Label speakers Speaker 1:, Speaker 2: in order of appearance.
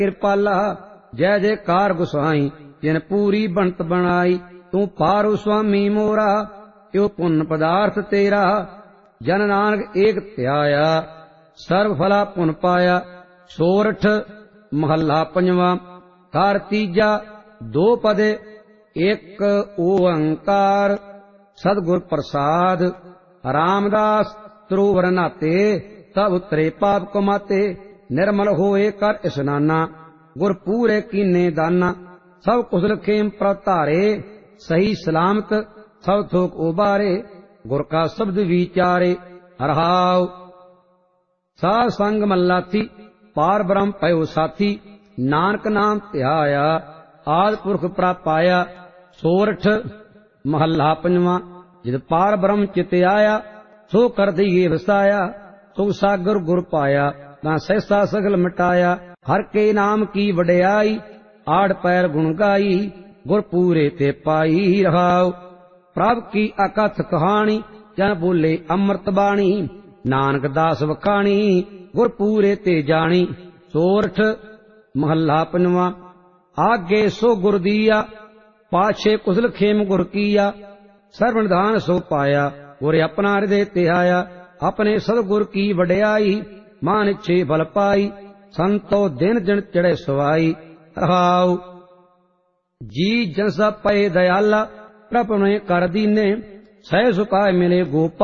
Speaker 1: किरपाला जय जयकार गुसाई जिन पूरी बनत बनाई। तू पारो स्वामी मोरा यो पुन पदार्थ तेरा। जन नानक एक त्याया सर्व फला पुन पाया। सोरठ महला पंजवा। कार तीजा दो पदे एक ओंकार। सदगुर प्रसाद रामदास त्रोवर नाते तब उतरे पाप कमाते। निर्मल होए कर स्नाना गुर पूरे कीने दाना। सब कुशल खेम प्रतारे सही सलामत सब थोक उबारे। गुर का शब्द विचारे हरहाव। साध संग मल्लाथी पार ब्रह्म पयो साथी। नानक नाम ध्याया आदि पुरख प्रापाया। सोरठ महला पंजवा। जिद पार ब्रह्म चित आया सो कर दिए वसाया। सुख सागर गुर पाया ना सहसा सगल मिटाया। हर के नाम की वड्याई आड़ पैर गुण गाई। गुर पूरे ते पाई रहाव। प्रभ की अकथ कहानी जन बोले अमृत बाणी। नानक दास वखाणी गुर पूरे ते जानी। सोरठ महला पंजवा। आगे सो गुर दिया पाछे कुशल खेम गुर किया। सर्व निधान सो पाया गुर अपना हृदय ते आया। अपने सदगुर की वड्याई मान इच्छे फल पाई। संतो दिन दिन चढ़े सवाई रहाव। जी जन सब पए दयाला प्रभु ने कर दीने। सह सुखाए मिले गोपाल।